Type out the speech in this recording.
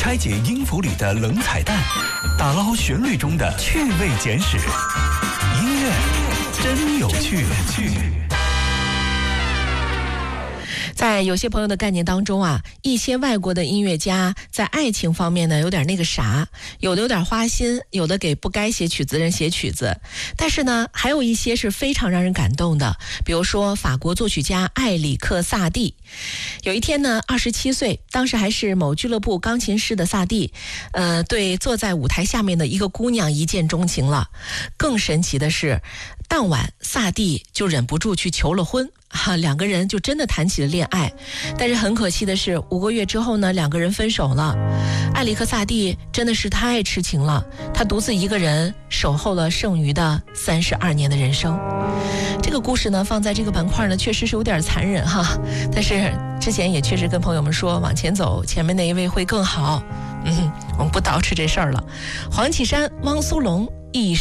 拆解音符里的冷彩蛋，打捞旋律中的趣味简史。音乐真有趣。 在有些朋友的概念当中啊，一些外国的音乐家在爱情方面呢有点那个啥，有的有点花心，有的给不该写曲子人写曲子，但是呢还有一些是非常让人感动的，比如说法国作曲家埃里克萨蒂。有一天呢27岁，当时还是某俱乐部钢琴师的萨蒂对坐在舞台下面的一个姑娘一见钟情了。更神奇的是，当晚萨蒂就忍不住去求了婚，两个人就真的谈起了恋爱。但是很可惜的是，5个月之后呢，两个人分手了。埃里克萨蒂真的是太痴情了，他独自一个人守候了剩余的32年的人生。这个故事呢放在这个板块呢确实是有点残忍哈，但是之前也确实跟朋友们说往前走，前面那一位会更好。我们不捯饬这事儿了。黄绮珊、汪苏泷一